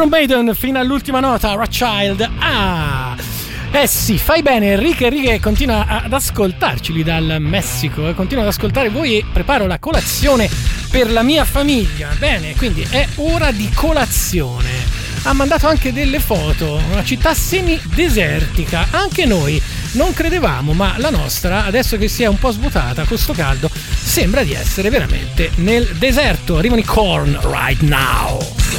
Iron Maiden fino all'ultima nota, Rothschild. Sì, fai bene Enrique continua ad ascoltarci lì dal Messico, continua ad ascoltare voi e preparo la colazione per la mia famiglia. Bene, quindi è ora di colazione. Ha mandato anche delle foto, una città semi-desertica, anche noi non credevamo, ma la nostra, adesso che si è un po' svuotata con sto caldo, sembra di essere veramente nel deserto. Arrivano i Korn right now.